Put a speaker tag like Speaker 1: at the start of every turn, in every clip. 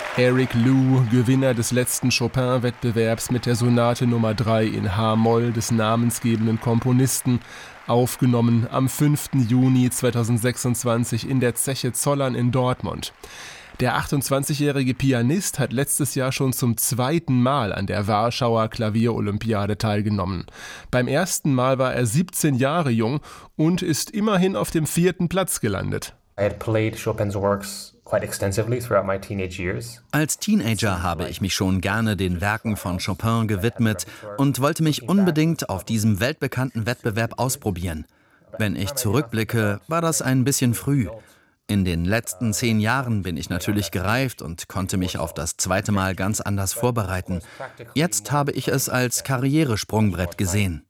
Speaker 1: Eric Liu, Gewinner des letzten Chopin-Wettbewerbs mit der Sonate Nummer 3 in H-Moll des namensgebenden Komponisten, aufgenommen am 5. Juni 2026 in der Zeche Zollern in Dortmund. Der 28-jährige Pianist hat letztes Jahr schon zum 2. Mal an der Warschauer Klavierolympiade teilgenommen. Beim ersten Mal war er 17 Jahre jung und ist immerhin auf dem 4. Platz gelandet.
Speaker 2: Als Teenager habe ich mich schon gerne den Werken von Chopin gewidmet und wollte mich unbedingt auf diesem weltbekannten Wettbewerb ausprobieren. Wenn ich zurückblicke, war das ein bisschen früh. In den letzten 10 Jahren bin ich natürlich gereift und konnte mich auf das 2. Mal ganz anders vorbereiten. Jetzt habe ich es als Karrieresprungbrett gesehen.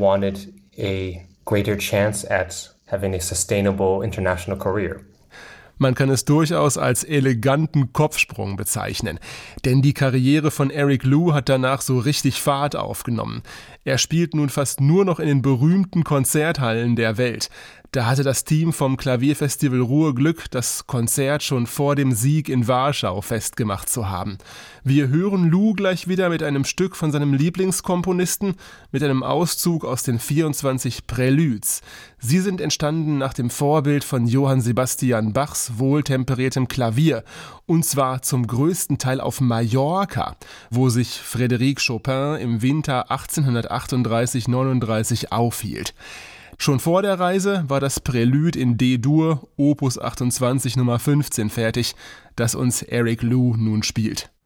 Speaker 1: Man kann es durchaus als eleganten Kopfsprung bezeichnen. Denn die Karriere von Eric Liu hat danach so richtig Fahrt aufgenommen. Er spielt nun fast nur noch in den berühmten Konzerthallen der Welt. Da hatte das Team vom Klavierfestival Ruhr Glück, das Konzert schon vor dem Sieg in Warschau festgemacht zu haben. Wir hören Liu gleich wieder mit einem Stück von seinem Lieblingskomponisten, mit einem Auszug aus den 24 Preludes. Sie sind entstanden nach dem Vorbild von Johann Sebastian Bachs wohltemperiertem Klavier, und zwar zum größten Teil auf Mallorca, wo sich Frédéric Chopin im Winter 1838/39 aufhielt. Schon vor der Reise war das Prälude in D-Dur, Opus 28 Nummer 15 fertig, das uns Eric Liu nun spielt.